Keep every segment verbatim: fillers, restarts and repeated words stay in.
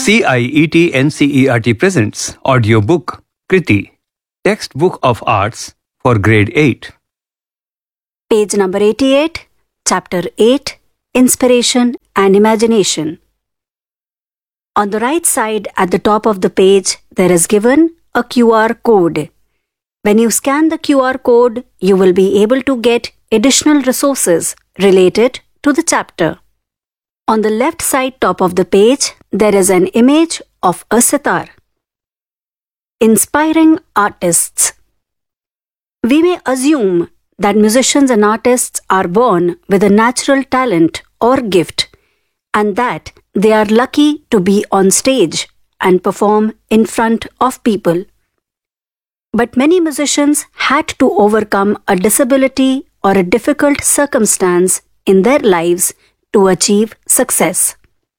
C I E T N C E R T presents audiobook Kriti, Textbook of Arts for Grade eight. Page number eighty-eight, Chapter eight, Inspiration and Imagination. On the right side at the top of the page, there is given a Q R code. When you scan the Q R code, you will be able to get additional resources related to the chapter. On the left side top of the page, there is an image of a sitar. Inspiring artists. We may assume that musicians and artists are born with a natural talent or gift, and that they are lucky to be on stage and perform in front of people. But many musicians had to overcome a disability or a difficult circumstance in their lives to achieve success.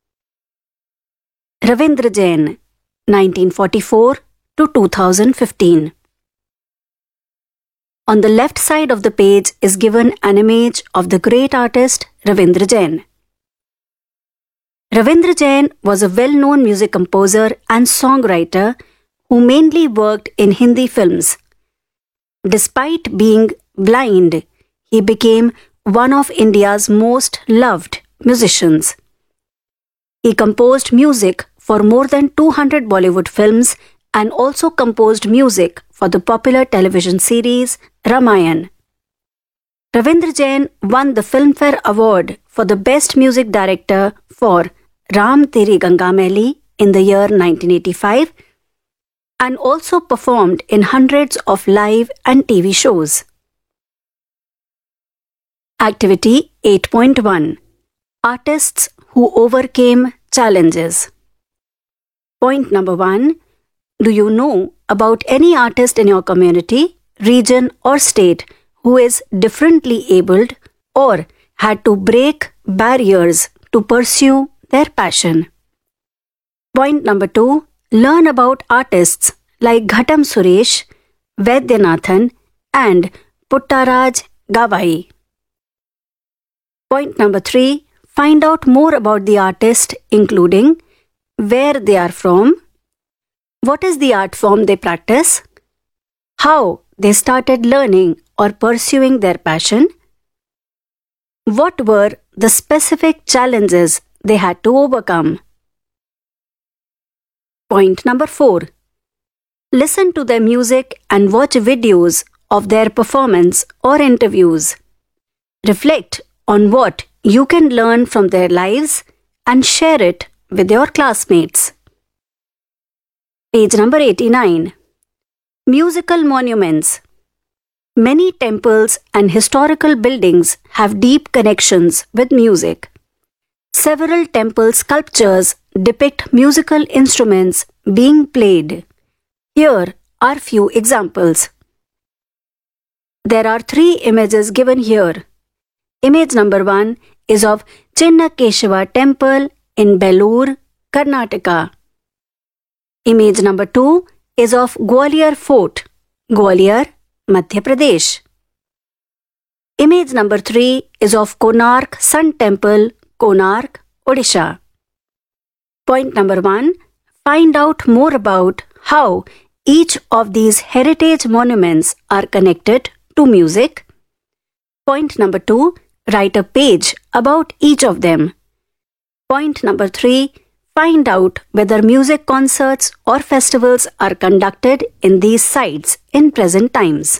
Ravindra Jain, nineteen forty-four to two thousand fifteen. On the left side of the page is given an image of the great artist Ravindra Jain. Ravindra Jain was a well-known music composer and songwriter who mainly worked in Hindi films. Despite being blind, he became one of India's most loved musicians. He composed music for more than two hundred Bollywood films and also composed music for the popular television series Ramayan. Ravindra Jain won the Filmfare Award for the Best Music Director for Ram Teri Ganga Maili in the year nineteen eighty-five and also performed in hundreds of live and T V shows. Activity eight point one. Artists who overcame challenges. Point number one. Do you know about any artist in your community, region or state who is differently abled or had to break barriers to pursue their passion? Point number two. Learn about artists like Ghatam Suresh, Vaidyanathan and Puttaraj Gavai. Point number three. Find out more about the artist, including where they are from, what is the art form they practice, how they started learning or pursuing their passion, what were the specific challenges they had to overcome. Point number four. Listen to their music and watch videos of their performance or interviews. Reflect on what you can learn from their lives and share it with your classmates. Page number eighty-nine. Musical monuments. Many temples and historical buildings have deep connections with music. Several temple sculptures depict musical instruments being played. Here are few examples. There are three images given here. Image number one is of Chinnakeshava Temple in Belur, Karnataka. Image number two is of Gwalior Fort, Gwalior, Madhya Pradesh. Image number three is of Konark Sun Temple, Konark, Odisha. Point number one. Find out more about how each of these heritage monuments are connected to music. Point number two. Write a page about each of them. Point number three. Find out whether music concerts or festivals are conducted in these sites in present times.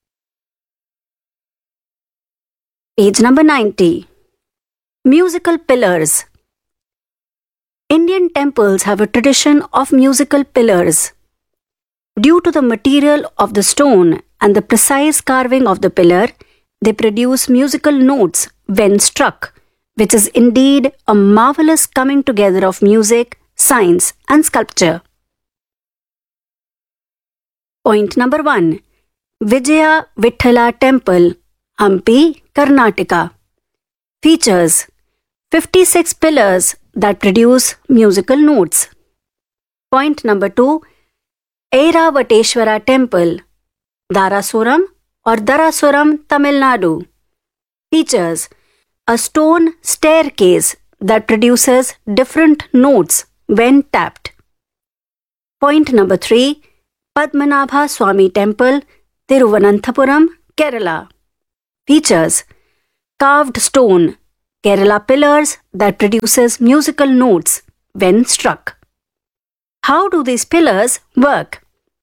Page number ninety. Musical pillars. Indian temples have a tradition of musical pillars. Due to the material of the stone and the precise carving of the pillar, they produce musical notes when struck, which is indeed a marvelous coming together of music, science and sculpture. Point number one. Vijaya Vithala Temple, Hampi, Karnataka. Features fifty-six pillars that produce musical notes. Point number two. Airavateshwara Temple, Darasuram or Darasuram, Tamil Nadu. Features a stone staircase that produces different notes when tapped. Point number three. Padmanabha Swami Temple, Thiruvananthapuram, Kerala. Features: carved stone, Kerala pillars that produces musical notes when struck. How do these pillars work?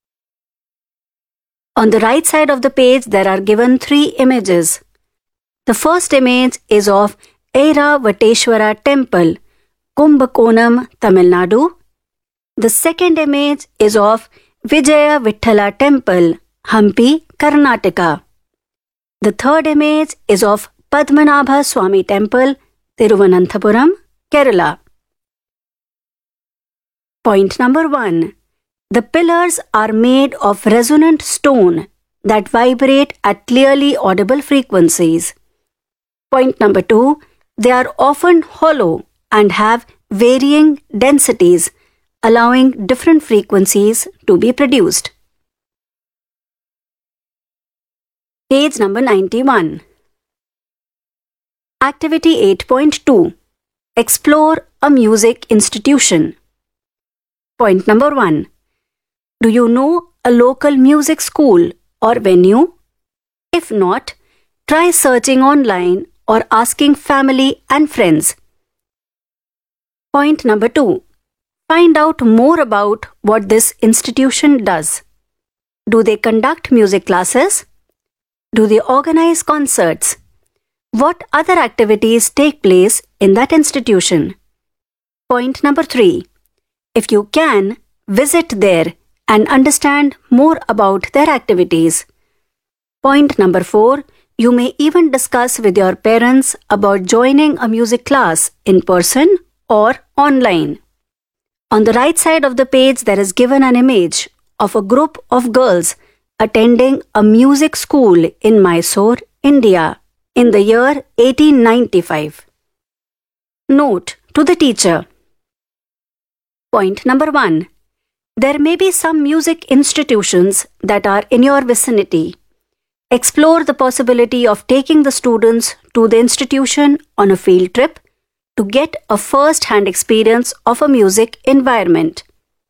On the right side of the page, there are given three images. The first image is of Airavateshwara Temple, Kumbakonam, Tamil Nadu. The second image is of Vijaya Vithala Temple, Hampi, Karnataka. The third image is of Padmanabha Swami Temple, Thiruvananthapuram, Kerala. Point number one. The pillars are made of resonant stone that vibrate at clearly audible frequencies. Point number two. They are often hollow and have varying densities, allowing different frequencies to be produced. Page number ninety-one. Activity eight point two. Explore a music institution. Point number one. Do you know a local music school or venue? If not, try searching online or asking family and friends. Point number two. Find out more about what this institution does. Do they conduct music classes? Do they organize concerts? What other activities take place in that institution? Point number three. If you can, visit there and understand more about their activities. Point number four. You may even discuss with your parents about joining a music class in person or online. On the right side of the page, there is given an image of a group of girls attending a music school in Mysore, India, in the year eighteen ninety-five. Note to the teacher. Point number one. There may be some music institutions that are in your vicinity. Explore the possibility of taking the students to the institution on a field trip to get a first-hand experience of a music environment.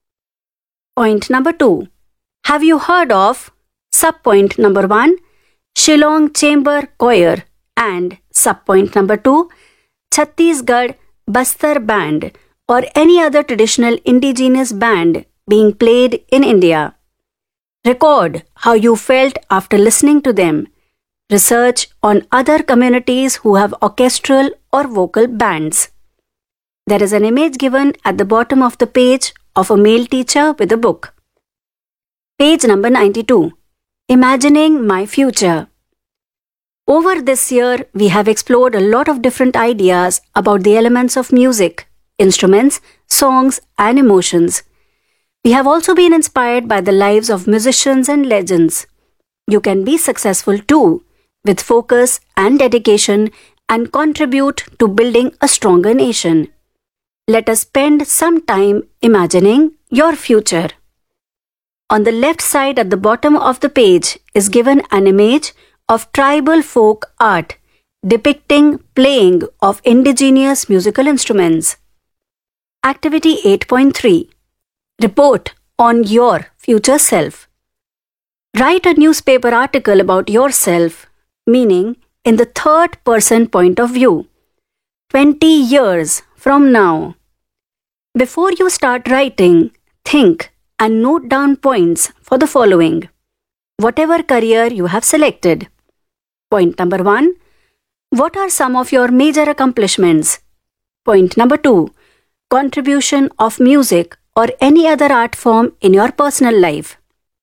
Point number two. Have you heard of subpoint number one, Shillong Chamber Choir, and subpoint number two, Chhattisgarh Bastar Band, or any other traditional indigenous band being played in India? Record how you felt after listening to them. Research on other communities who have orchestral or vocal bands. There is an image given at the bottom of the page of a male teacher with a book. Page number ninety-two. Imagining my future. Over this year, we have explored a lot of different ideas about the elements of music, instruments, songs, and emotions. We have also been inspired by the lives of musicians and legends. You can be successful too, with focus and dedication, and contribute to building a stronger nation. Let us spend some time imagining your future. On the left side at the bottom of the page is given an image of tribal folk art depicting playing of indigenous musical instruments. Activity eight point three. Report on your future self. Write a newspaper article about yourself, meaning in the third person point of view, twenty years from now. Before you start writing, think and note down points for the following. Whatever career you have selected. Point number one. What are some of your major accomplishments? Point number two. Contribution of music or any other art form in your personal life.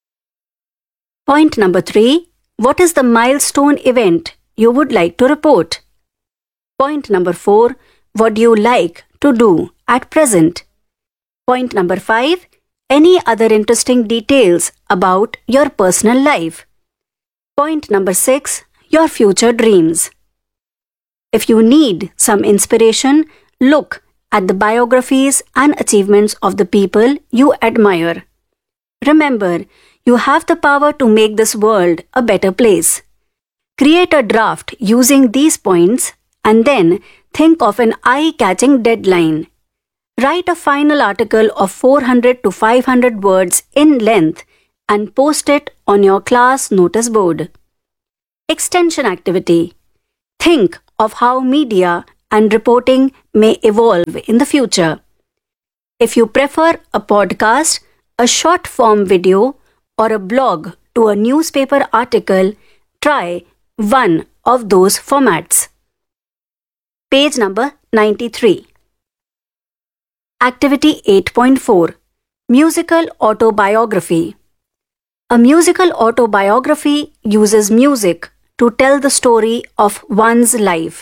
Point number three. What is the milestone event you would like to report? Point number four. What do you like to do at present? Point number five. Any other interesting details about your personal life? Point number six. Your future dreams. If you need some inspiration, look at the biographies and achievements of the people you admire. Remember, you have the power to make this world a better place. Create a draft using these points and then think of an eye-catching deadline. Write a final article of four hundred to five hundred words in length and post it on your class notice board. Extension activity. Think of how media and reporting may evolve in the future. If you prefer a podcast, a short form video, or a blog to a newspaper article, try one of those formats. Page number ninety-three. Activity eight point four. Musical autobiography. A musical autobiography uses music to tell the story of one's life.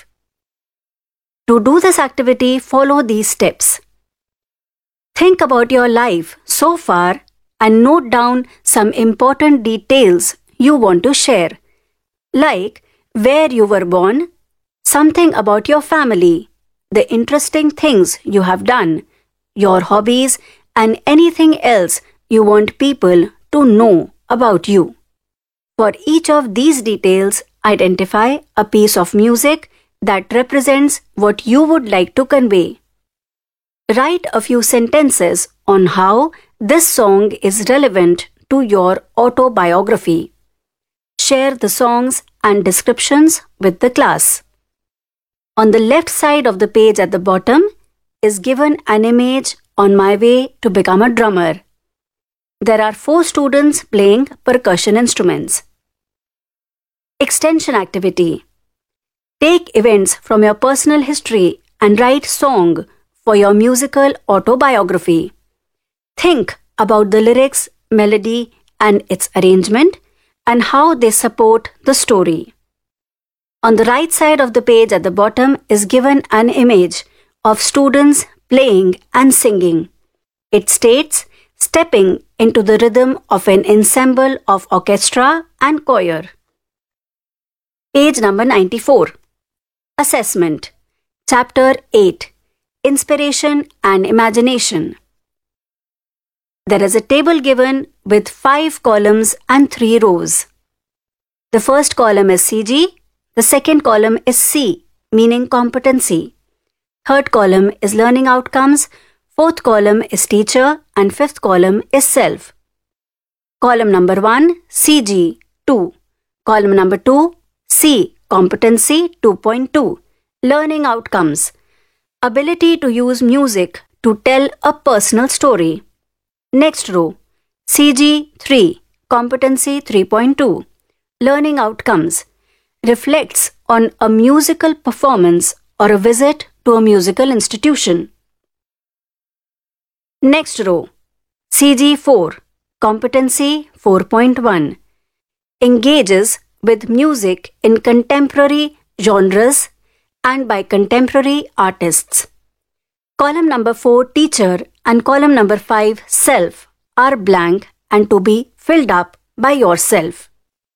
To do this activity, follow these steps. Think about your life so far and note down some important details you want to share, like where you were born, something about your family, the interesting things you have done, your hobbies, and anything else you want people to know about you. For each of these details, identify a piece of music that represents what you would like to convey. Write a few sentences on how this song is relevant to your autobiography. Share the songs and descriptions with the class. On the left side of the page at the bottom is given an image on my way to become a drummer. There are four students playing percussion instruments. Extension activity. Take events from your personal history and write song for your musical autobiography. Think about the lyrics, melody, and its arrangement and how they support the story. On the right side of the page at the bottom is given an image of students playing and singing. It states stepping into the rhythm of an ensemble of orchestra and choir. Page number ninety-four. Assessment. Chapter eight. Inspiration and Imagination. There is a table given with five columns and three rows. The first column is C G, the second column is C, meaning competency. Third column is learning outcomes, fourth column is teacher, and fifth column is self. Column number one, C G, two. Column number two, C, competency, two point two. Learning outcomes. Ability to use music to tell a personal story. Next row, C G three, competency three point two. Learning outcomes. Reflects on a musical performance or a visit to a musical institution. Next row, C G four, competency four point one. Engages with music in contemporary genres and by contemporary artists. Column number four, teacher, and column number five, self, are blank and to be filled up by yourself.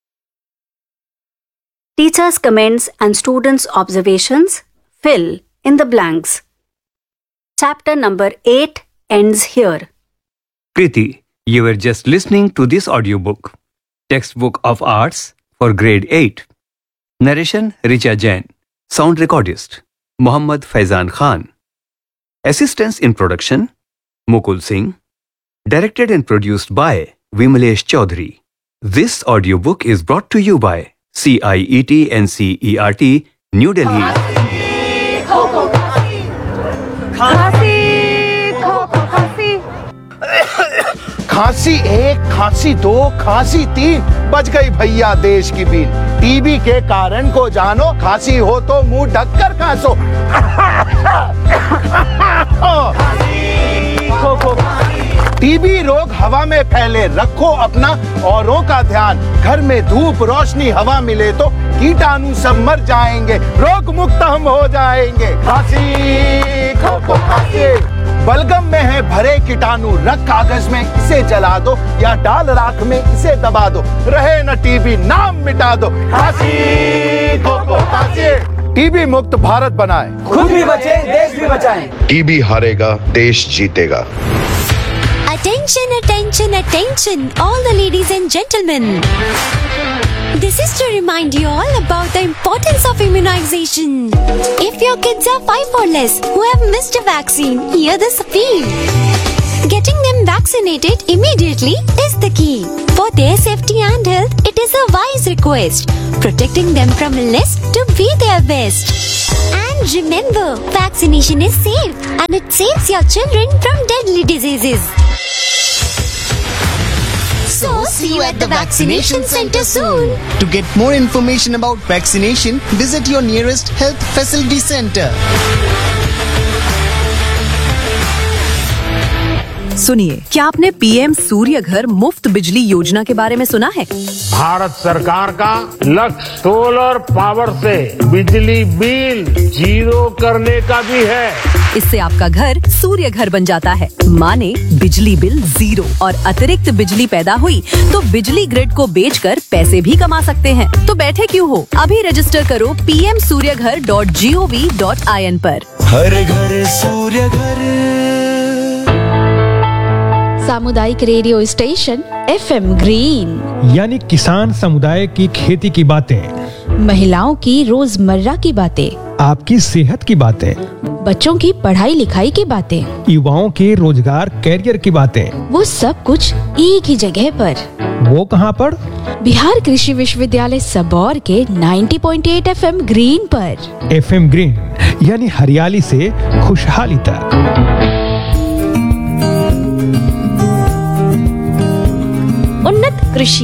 Teacher's comments and students' observations fill in the blanks. Chapter number eight ends here. Kriti, you were just listening to this audiobook, Textbook of Arts for Grade eight. Narration Richa Jain. Sound recordist Muhammad Faizan Khan. Assistance in production Mukul Singh. Directed and produced by Vimalesh Chaudhary. This audiobook is brought to you by C I E T N C E R T, New Delhi. खांसी एक, खांसी दो, खांसी तीन, बज गई भैया देश की बीन। टीबी के कारण को जानो, खांसी हो तो मुंह ढककर खांसो। टीबी रोग हवा में फैले, रखो अपना औरों का ध्यान। घर में धूप रोशनी हवा मिले तो कीटाणु सब मर जाएंगे, रोग मुक्त हम हो जाएंगे। खांसी खो खो खांसी, बलगम में है भरे कीटाणु, रख कागज में इसे जला दो या डाल राख में इसे दबा दो, रहे न टीबी नाम मिटा दो। खांसी खो खो खांसी। टीबी मुक्त भारत बनाएं, खुद भी बचे देश भी बचाएं। टीबी हारेगा देश जीतेगा। Attention, attention, attention, all the ladies and gentlemen. This is to remind you all about the importance of immunization. If your kids are five or less who have missed a vaccine, hear this appeal. Getting them vaccinated immediately is the key. For their safety and health, it is a wise request. Protecting them from illness to be their best. And remember, vaccination is safe and it saves your children from deadly diseases. So, see you at the vaccination center soon. To get more information about vaccination, visit your nearest health facility center. सुनिए, क्या आपने PM सूर्य घर मुफ्त बिजली योजना के बारे में सुना है? भारत सरकार का लक्ष्य सोलर पावर से बिजली बिल जीरो करने का भी है। इससे आपका घर सूर्य घर बन जाता है, माने बिजली बिल जीरो और अतिरिक्त बिजली पैदा हुई तो बिजली ग्रिड को बेचकर पैसे भी कमा सकते हैं। तो बैठे क्यों हो, अभी रजिस्टर करो पी एम सूर्य घर dot G O V dot I N पर। हर घर सूर्य घर। सामुदायिक radio station F M green, यानी किसान समुदाय की खेती की बातें, महिलाओं की रोजमर्रा की बातें, आपकी सेहत की बातें, बच्चों की पढ़ाई लिखाई की बातें, युवाओं के रोजगार कैरियर की बातें, वो सब कुछ एक ही जगह पर। वो कहाँ पर? बिहार कृषि विश्वविद्यालय सबौर के नब्बे पॉइंट आठ एफ एम ग्रीन पर। एफ एम ग्रीन यानी हरियाली से खुशहाली तक। उन्नत कृषि।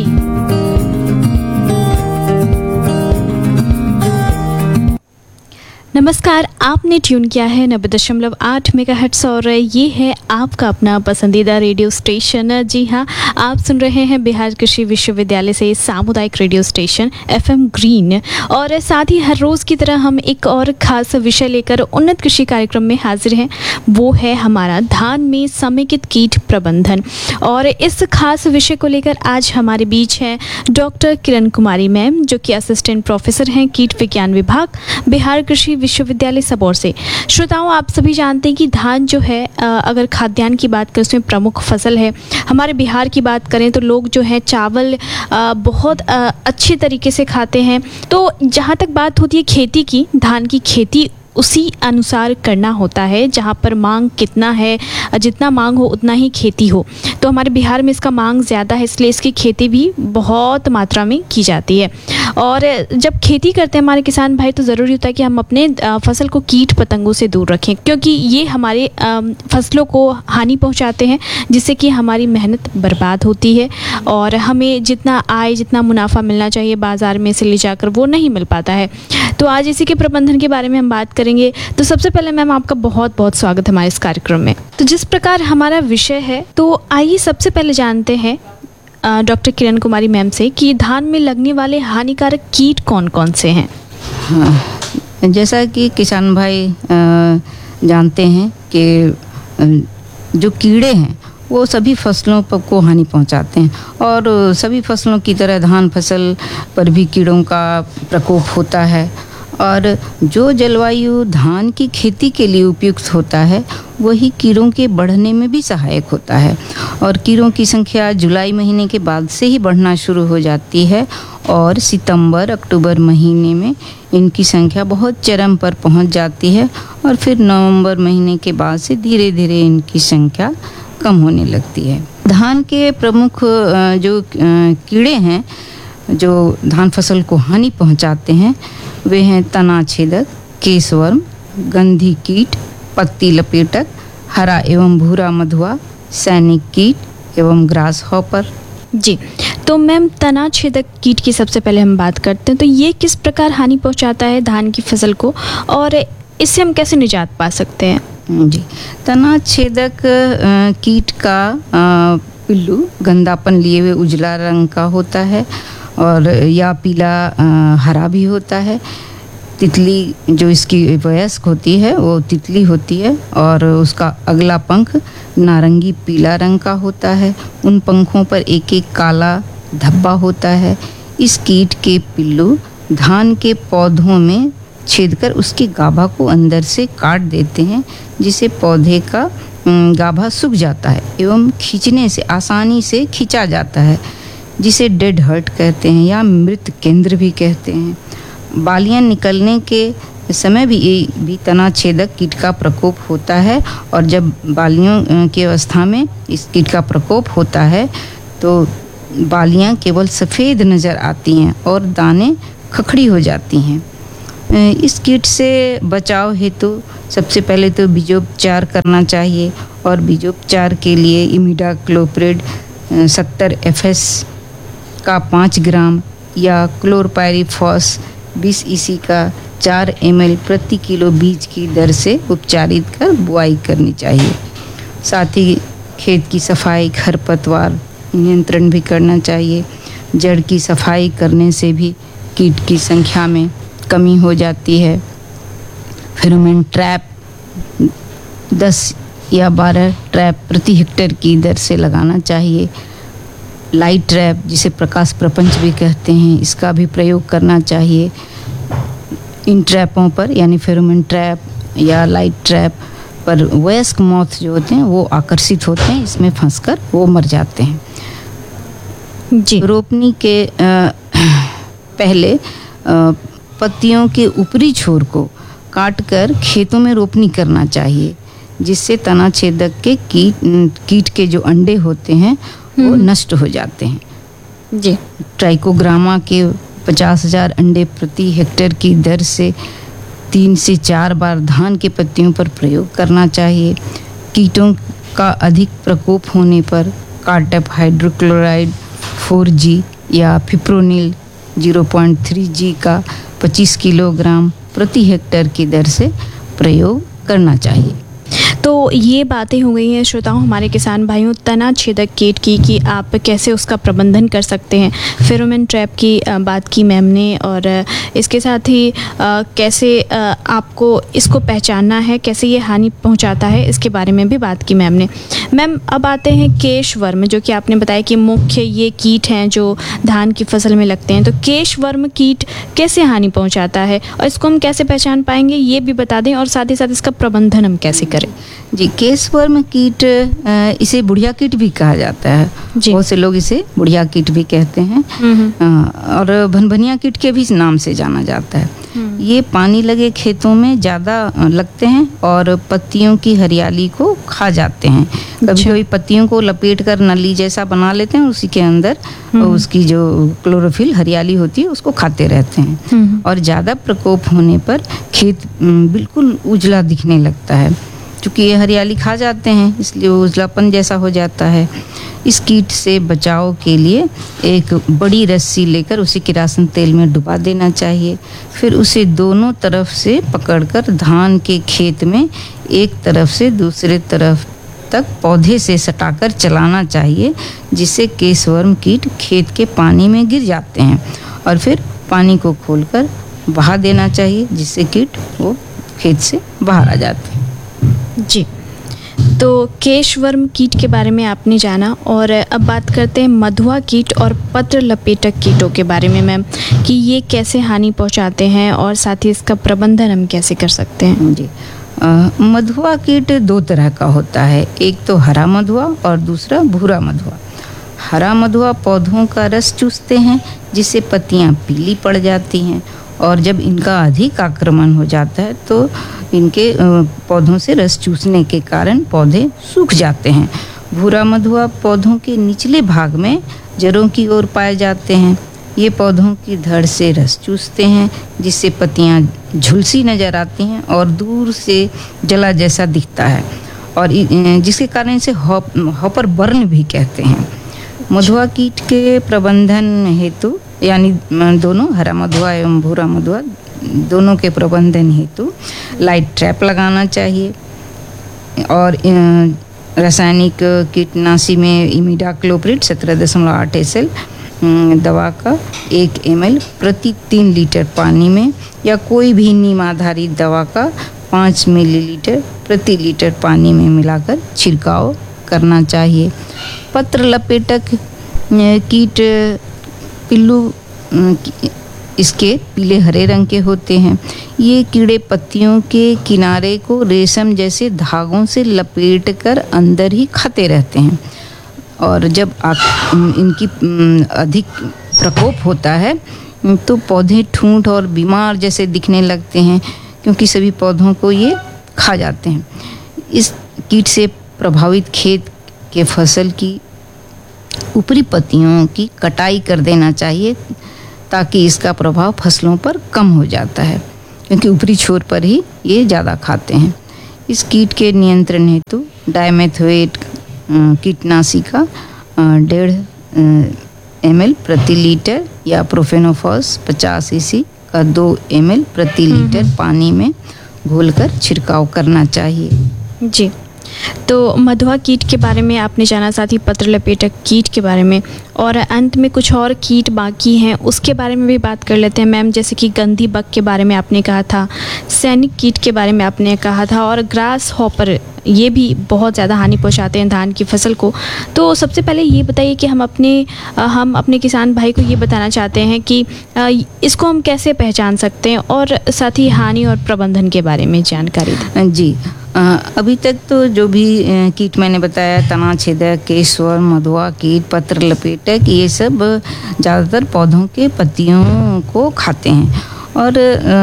नमस्कार, आपने ट्यून किया है नब्बे दशमलव आठ मेगाहर्ट्ज़ और ये है आपका अपना पसंदीदा रेडियो स्टेशन। जी हाँ, आप सुन रहे हैं बिहार कृषि विश्वविद्यालय से सामुदायिक radio station F M green. और साथ ही हर रोज़ की तरह हम एक और ख़ास विषय लेकर उन्नत कृषि कार्यक्रम में हाजिर हैं। वो है हमारा धान में समेकित कीट प्रबंधन। और इस खास विषय को लेकर आज हमारे बीच है डॉक्टर किरण कुमारी मैम, जो कि असिस्टेंट प्रोफेसर हैं कीट विज्ञान विभाग, बिहार कृषि विश्वविद्यालय सबौर से। श्रोताओं, आप सभी जानते हैं कि धान जो है, अगर खाद्यान्न की बात करें उसमें प्रमुख फसल है। हमारे बिहार की बात करें तो लोग जो है चावल बहुत अच्छे तरीके से खाते हैं। तो जहाँ तक बात होती है खेती की, धान की खेती उसी अनुसार करना होता है जहाँ पर मांग कितना है, जितना मांग हो उतना ही खेती हो। तो हमारे बिहार में इसका मांग ज़्यादा है, इसलिए इसकी खेती भी बहुत मात्रा में की जाती है। और जब खेती करते हैं हमारे किसान भाई, तो ज़रूरी होता है कि हम अपने फसल को कीट पतंगों से दूर रखें, क्योंकि ये हमारे फसलों को हानि पहुँचाते हैं, जिससे कि हमारी मेहनत बर्बाद होती है और हमें जितना आय, जितना मुनाफा मिलना चाहिए बाज़ार में से ले जाकर, वो नहीं मिल पाता है। तो आज इसी के प्रबंधन के बारे में हम बात करेंगे। तो सबसे पहले मैम, आपका बहुत बहुत स्वागत हमारे इस कार्यक्रम में। तो जिस प्रकार हमारा विषय है, तो आइए सबसे पहले जानते हैं डॉक्टर किरण कुमारी मैम से कि धान में लगने वाले हानिकारक कीट कौन कौन से हैं। हाँ, जैसा कि किसान भाई जानते हैं कि जो कीड़े हैं वो सभी फसलों पर को हानि पहुंचाते हैं, और सभी फसलों की तरह धान फसल पर भी कीड़ों का प्रकोप होता है। और जो जलवायु धान की खेती के लिए उपयुक्त होता है, वही कीड़ों के बढ़ने में भी सहायक होता है। और कीड़ों की संख्या जुलाई महीने के बाद से ही बढ़ना शुरू हो जाती है और सितंबर अक्टूबर महीने में इनकी संख्या बहुत चरम पर पहुंच जाती है, और फिर नवंबर महीने के बाद से धीरे धीरे इनकी संख्या कम होने लगती है। धान के प्रमुख जो कीड़े हैं जो धान फसल को हानि पहुंचाते हैं, वे हैं तना छेदक, केसवर्म, गंधी कीट, पत्ती लपेटक, हरा एवं भूरा मधुआ, सैनिक कीट एवं ग्रास हॉपर। जी, तो मैम तना छेदक कीट की सबसे पहले हम बात करते हैं। तो ये किस प्रकार हानि पहुंचाता है धान की फसल को, और इससे हम कैसे निजात पा सकते हैं? जी, तना छेदक कीट का पिल्लू गंदापन लिए हुए उजला रंग का होता है, और या पीला हरा भी होता है। तितली जो इसकी वयस्क होती है वो तितली होती है, और उसका अगला पंख नारंगी पीला रंग का होता है। उन पंखों पर एक एक काला धब्बा होता है। इस कीट के पिल्लू धान के पौधों में छेदकर उसके गाभा को अंदर से काट देते हैं, जिससे पौधे का गाभा सूख जाता है एवं खींचने से आसानी से खींचा जाता है। जिसे डेड हर्ट कहते हैं या मृत केंद्र भी कहते हैं। बालियां निकलने के समय भी ये भी तना छेदक कीट का प्रकोप होता है, और जब बालियों की अवस्था में इस कीट का प्रकोप होता है तो बालियां केवल सफ़ेद नज़र आती हैं और दाने खखड़ी हो जाती हैं। इस कीट से बचाव हेतु सबसे पहले तो बीजोपचार करना चाहिए, और बीजोपचार के लिए इमिडाक्लोप्रिड सत्तर एफ एस का पाँच ग्राम या क्लोरपायरीफॉस बीस ईसी का चार एम एल प्रति किलो बीज की दर से उपचारित कर बुआई करनी चाहिए। साथ ही खेत की सफाई, खरपतवार नियंत्रण भी करना चाहिए। जड़ की सफाई करने से भी कीट की संख्या में कमी हो जाती है। फेरोमोन ट्रैप दस या बारह ट्रैप प्रति हेक्टेयर की दर से लगाना चाहिए। लाइट ट्रैप, जिसे प्रकाश प्रपंच भी कहते हैं, इसका भी प्रयोग करना चाहिए। इन ट्रैपों पर यानी फेरोमोन ट्रैप या लाइट ट्रैप पर वयस्क मॉथ जो होते हैं वो आकर्षित होते हैं, इसमें फंसकर वो मर जाते हैं। जी रोपनी के आ, पहले आ, पत्तियों के ऊपरी छोर को काटकर खेतों में रोपनी करना चाहिए, जिससे तना छेदक के कीट कीट के जो अंडे होते हैं वो नष्ट हो जाते हैं। जी ट्राइकोग्रामा के पचास हजार अंडे प्रति हेक्टेयर की दर से तीन से चार बार धान के पत्तियों पर प्रयोग करना चाहिए। कीटों का अधिक प्रकोप होने पर कार्टप हाइड्रोक्लोराइड फोर जी या fipronil zero point three G का पच्चीस किलोग्राम प्रति हेक्टेयर की दर से प्रयोग करना चाहिए। तो ये बातें हो गई हैं श्रोताओं हमारे किसान भाइयों तना छेदक कीट की कि आप कैसे उसका प्रबंधन कर सकते हैं। फेरोमोन ट्रैप की बात की मैम ने, और इसके साथ ही कैसे आपको इसको पहचानना है, कैसे ये हानि पहुंचाता है, इसके बारे में भी बात की मैम ने। मैम अब आते हैं केशवर्म, जो कि आपने बताया कि मुख्य ये कीट हैं जो धान की फसल में लगते हैं। तो केशवर्म कीट कैसे हानि पहुँचाता है और इसको हम कैसे पहचान पाएंगे ये भी बता दें, और साथ ही साथ इसका प्रबंधन हम कैसे करें। जी केशवर्म कीट, इसे बुढ़िया कीट भी कहा जाता है, बहुत से लोग इसे बुढ़िया कीट भी कहते हैं, और भनभनिया कीट के भी नाम से जाना जाता है। ये पानी लगे खेतों में ज़्यादा लगते हैं और पत्तियों की हरियाली को खा जाते हैं। कभी कभी पत्तियों को लपेट कर नली जैसा बना लेते हैं, उसी के अंदर उसकी जो क्लोरोफिल हरियाली होती है उसको खाते रहते हैं, और ज़्यादा प्रकोप होने पर खेत बिल्कुल उजला दिखने लगता है। क्योंकि ये हरियाली खा जाते हैं इसलिए वो उजलापन जैसा हो जाता है। इस कीट से बचाव के लिए एक बड़ी रस्सी लेकर उसे किरासन तेल में डुबा देना चाहिए, फिर उसे दोनों तरफ से पकड़कर धान के खेत में एक तरफ से दूसरे तरफ तक पौधे से सटाकर चलाना चाहिए, जिससे केशवर्म कीट खेत के पानी में गिर जाते हैं, और फिर पानी को खोलकर बहा देना चाहिए, जिससे कीट वो खेत से बाहर आ जाते हैं। जी तो केशवर्म कीट के बारे में आपने जाना, और अब बात करते हैं मधुआ कीट और पत्र लपेटक कीटों के बारे में मैम, कि ये कैसे हानि पहुंचाते हैं और साथ ही इसका प्रबंधन हम कैसे कर सकते हैं। जी आ, मधुआ कीट दो तरह का होता है, एक तो हरा मधुआ और दूसरा भूरा मधुआ। हरा मधुआ पौधों का रस चूसते हैं, जिससे पत्तियां पीली पड़ जाती हैं, और जब इनका अधिक आक्रमण हो जाता है तो इनके पौधों से रस चूसने के कारण पौधे सूख जाते हैं। भूरा मधुआ पौधों के निचले भाग में जड़ों की ओर पाए जाते हैं। ये पौधों की धड़ से रस चूसते हैं, जिससे पत्तियां झुलसी नजर आती हैं और दूर से जला जैसा दिखता है, और जिसके कारण इसे हॉप हॉपर बर्न भी कहते हैं। मधुआ कीट के प्रबंधन हेतु यानी दोनों हरा मधुआ एवं भूरा मधुआ दोनों के प्रबंधन हेतु लाइट ट्रैप लगाना चाहिए, और रासायनिक कीटनाशी में इमिडाक्लोप्रिड सत्रह दशमलव आठ एस एल दवा का एक एम एल प्रति तीन लीटर पानी में, या कोई भी नीम आधारित दवा का पाँच मिलीलीटर प्रति लीटर पानी में मिलाकर छिड़काव करना चाहिए। पत्र लपेटक कीट पिल्लू इसके पीले हरे रंग के होते हैं। ये कीड़े पत्तियों के किनारे को रेशम जैसे धागों से लपेटकर अंदर ही खाते रहते हैं। और जब आ, इनकी अधिक प्रकोप होता है तो पौधे ठूंठ और बीमार जैसे दिखने लगते हैं, क्योंकि सभी पौधों को ये खा जाते हैं। इस कीट से प्रभावित खेत के फसल की ऊपरी पत्तियों की कटाई कर देना चाहिए, ताकि इसका प्रभाव फसलों पर कम हो जाता है, क्योंकि ऊपरी छोर पर ही ये ज़्यादा खाते हैं। इस कीट के नियंत्रण हेतु डाइमेथोएट कीटनाशी का डेढ़ एम एल प्रति लीटर या प्रोफेनोफॉस पचास ईसी का दो एम एल प्रति लीटर पानी में घोलकर छिड़काव करना चाहिए। जी, तो मधुआ कीट के बारे में आपने जाना, साथ ही पत्र लपेटक कीट के बारे में, और अंत में कुछ और कीट बाकी हैं उसके बारे में भी बात कर लेते हैं मैम। जैसे कि गंधी बग के बारे में आपने कहा था, सैनिक कीट के बारे में आपने कहा था, और ग्रास हॉपर, ये भी बहुत ज़्यादा हानि पहुंचाते हैं धान की फसल को। तो सबसे पहले ये बताइए कि हम अपने हम अपने किसान भाई को ये बताना चाहते हैं कि इसको हम कैसे पहचान सकते हैं, और साथ ही हानि और प्रबंधन के बारे में जानकारी दें। जी, अभी तक तो जो भी कीट मैंने बताया, तना छेदक, केशवर, मधुआ कीट, पत्र लपेटक, ये सब ज़्यादातर पौधों के पत्तियों को खाते हैं। और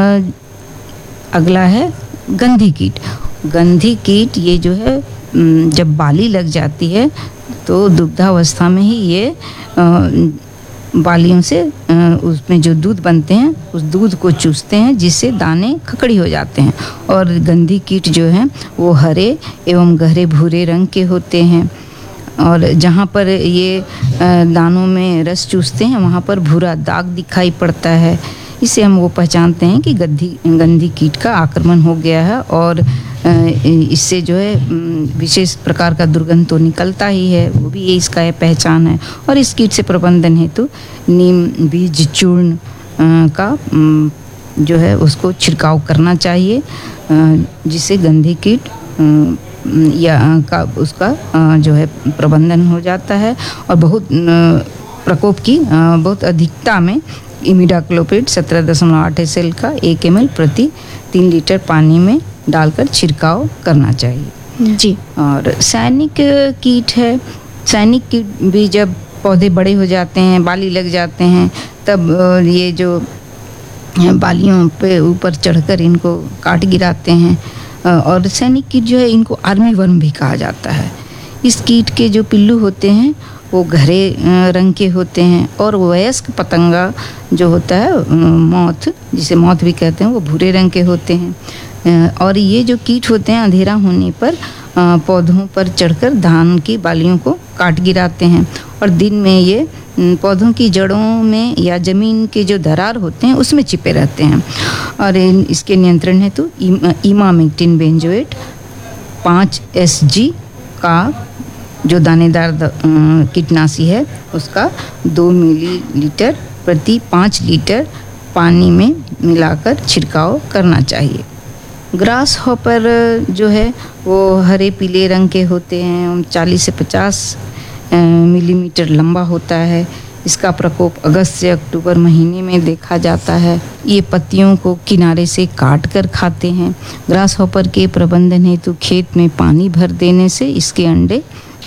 अगला है गंधी कीट। गंधी कीट ये जो है जब बाली लग जाती है तो दुग्धावस्था में ही ये बालियों से उसमें जो दूध बनते हैं उस दूध को चूसते हैं, जिससे दाने खकड़ी हो जाते हैं। और गंधी कीट जो हैं वो हरे एवं गहरे भूरे रंग के होते हैं, और जहाँ पर ये दानों में रस चूसते हैं वहाँ पर भूरा दाग दिखाई पड़ता है। इससे हम वो पहचानते हैं कि गंधी गंधी कीट का आक्रमण हो गया है, और इससे जो है विशेष प्रकार का दुर्गंध तो निकलता ही है, वो भी ये इसका पहचान है। और इस कीट से प्रबंधन हेतु नीम बीज चूर्ण का जो है उसको छिड़काव करना चाहिए, जिससे गंधी कीट या का उसका जो है प्रबंधन हो जाता है। और बहुत प्रकोप की बहुत अधिकता में इमिडाक्लोपिड सत्रह दशमलव आठ एस एल का एक एम एल प्रति तीन लीटर पानी में डालकर छिड़काव करना चाहिए। जी, और सैनिक कीट है। सैनिक कीट भी जब पौधे बड़े हो जाते हैं, बाली लग जाते हैं, तब ये जो बालियों पे ऊपर चढ़कर इनको काट गिराते हैं। और सैनिक कीट जो है इनको आर्मी वर्म भी कहा जाता है। इस कीट के जो पिल्लू होते हैं वो गहरे रंग के होते हैं, और वयस्क पतंगा जो होता है मौत, जिसे मौत भी कहते हैं, वो भूरे रंग के होते हैं। और ये जो कीट होते हैं अंधेरा होने पर पौधों पर चढ़कर धान की बालियों को काट गिराते हैं, और दिन में ये पौधों की जड़ों में या ज़मीन के जो दरार होते हैं उसमें छिपे रहते हैं। और इसके नियंत्रण हेतु इमामेक्टिन बेंजोएट पाँच एस जी का जो दानेदार कीटनाशी है उसका दो मिलीलीटर प्रति पाँच लीटर पानी में मिलाकर छिड़काव करना चाहिए। ग्रास हॉपर जो है वो हरे पीले रंग के होते हैं, चालीस से पचास मिलीमीटर लंबा होता है। इसका प्रकोप अगस्त से अक्टूबर महीने में देखा जाता है। ये पत्तियों को किनारे से काट कर खाते हैं। ग्रास हॉपर के प्रबंधन हेतु खेत में पानी भर देने से इसके अंडे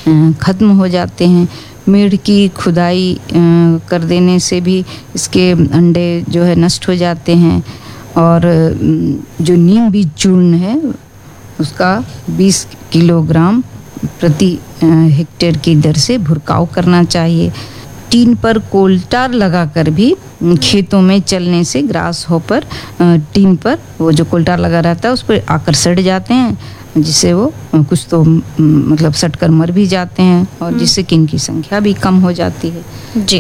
ख़त्म हो जाते हैं। मेड़ की खुदाई कर देने से भी इसके अंडे जो है नष्ट हो जाते हैं। और जो नीम बीज चूर्ण है उसका बीस किलोग्राम प्रति हेक्टेयर की दर से भुरकाव करना चाहिए। टीन पर कोल्टार लगाकर भी खेतों में चलने से ग्रास हॉपर टीन पर वो जो कोल्टार लगा रहता है उस पर आकर सड़ जाते हैं, जिससे वो कुछ तो मतलब सटकर मर भी जाते हैं, और जिससे कि इनकी संख्या भी कम हो जाती है। जी,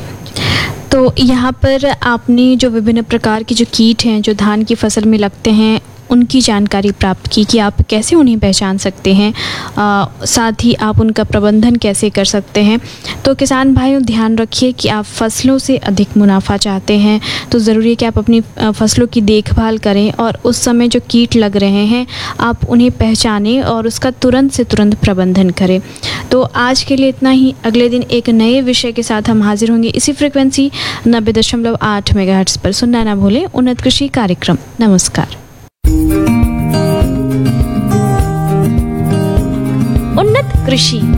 तो यहाँ पर आपने जो विभिन्न प्रकार के जो कीट हैं जो धान की फसल में लगते हैं उनकी जानकारी प्राप्त की कि आप कैसे उन्हें पहचान सकते हैं, आ, साथ ही आप उनका प्रबंधन कैसे कर सकते हैं। तो किसान भाइयों ध्यान रखिए कि आप फसलों से अधिक मुनाफा चाहते हैं तो ज़रूरी है कि आप अपनी फसलों की देखभाल करें, और उस समय जो कीट लग रहे हैं आप उन्हें पहचानें और उसका तुरंत से तुरंत प्रबंधन करें। तो आज के लिए इतना ही। अगले दिन एक नए विषय के साथ हम हाजिर होंगे इसी फ्रिक्वेंसी नब्बे दशमलव आठ मेगाहर्ट्ज़ पर। सुनना ना भूलें उन्नत कृषि कार्यक्रम। नमस्कार। उन्नत कृषि